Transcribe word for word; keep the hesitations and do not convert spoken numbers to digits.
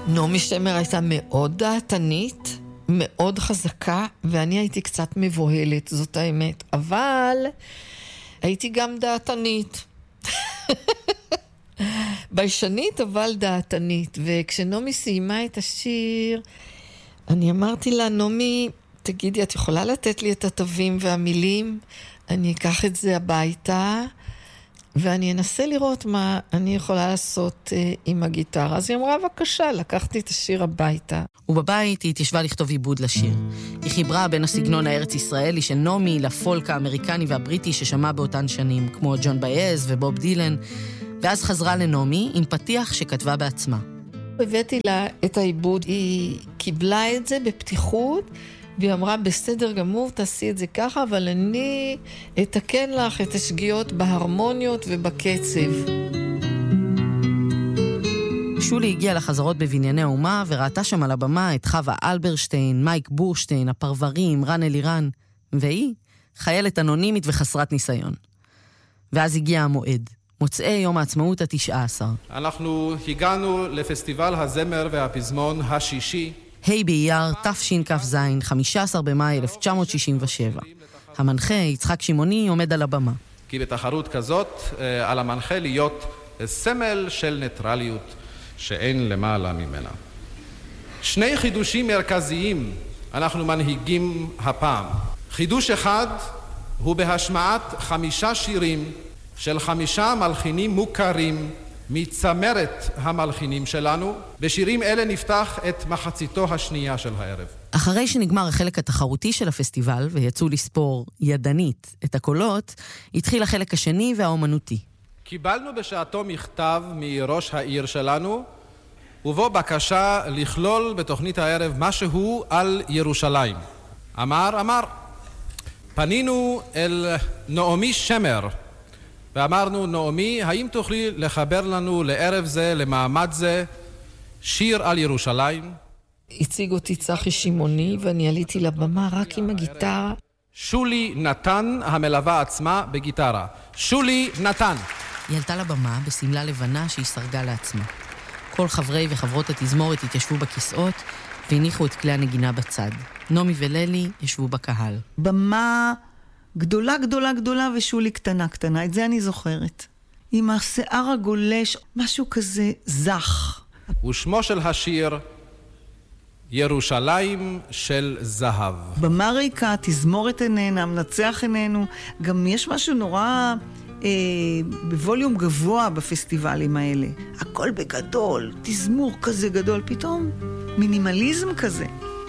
נעמי שמר הייתה מאוד דעתנית, מאוד חזקה, ואני הייתי קצת מבוהלת, זאת האמת. אבל הייתי גם דעתנית. ביישנית, אבל דעתנית. וכשנעמי סיימה את השיר, אני אמרתי לה, נעמי, תגידי, את יכולה לתת לי את התווים והמילים? אני אקח את זה הביתה, ואני אנסה לראות מה אני יכולה לעשות אה, עם הגיטרה. אז היא אמרה, בבקשה, לקחתי את השיר הביתה. ובבית היא התיישבה לכתוב עיבוד לשיר. היא חיברה בין הסגנון הארץ-ישראלי של נעמי לפולק האמריקני והבריטי ששמע באותן שנים, כמו ג'ון בייז ובוב דילן, ואז חזרה לנעמי עם פתיח שכתבה בעצמה. הבאתי לה את העיבוד, היא קיבלה את זה בפתיחות, והיא אמרה, בסדר גמור, תעשי את זה ככה, אבל אני אתקן לך את השגיאות בהרמוניות ובקצב. שולי הגיעה לחזרות בבנייני האומה, וראתה שם על הבמה את חווה אלברשטיין, מייק בורשטיין, הפרברים, רן אלירן, והיא חיילת אנונימית וחסרת ניסיון. ואז הגיע המועד, מוצאי יום העצמאות התשע עשר. אנחנו הגענו לפסטיבל הזמר והפזמון השישי, היי באייר, תשכ"ז, חמישה עשר במאי אלף תשע מאות שישים ושבע. המנחה, יצחק שמעוני, עומד על הבמה. כי בתחרות כזאת, על המנחה להיות סמל של ניטרליות שאין למעלה ממנה. שני חידושים מרכזיים אנחנו מנהיגים הפעם. חידוש אחד הוא בהשמעת חמישה שירים של חמישה מלחינים מוכרים מצמרת המלחינים שלנו. בשירים אלה נפתח את מחציתו השנייה של הערב. אחרי שנגמר החלק התחרותי של הפסטיבל ויצאו לספור ידנית את הקולות, התחיל החלק השני והאומנותי. קיבלנו בשעתו מכתב מראש העיר שלנו, ובו בקשה לכלול בתוכנית הערב משהו על ירושלים. אמר, אמר, פנינו אל נעמי שמר, ואמרנו, נעמי, האם תוכלי לחבר לנו לערב זה, למעמד זה, שיר על ירושלים? הציג אותי צחי שמעוני, ואני עליתי לבמה רק עם הגיטרה. שולי נתן, המלווה עצמה בגיטרה. שולי נתן. היא עלתה לבמה בסמלה לבנה שהיא סרגה לעצמה. כל חברי וחברות התזמורת התיישבו בכיסאות והניחו את כלי הנגינה בצד. נעמי וללי ישבו בקהל. במה גדולה גדולה גדולה ושולי קטנה קטנה, את זה אני זוכרת. עם השיער הגולש, משהו כזה זך. ושמו של השיר ירושלים של זהב. במה ריקה, תזמורת איננה, מנצח איננו. גם יש משהו נורא אה, בווליום גבוה בפסטיבלים האלה. הכל בגדול, תזמור כזה גדול, פתאום מינימליזם כזה.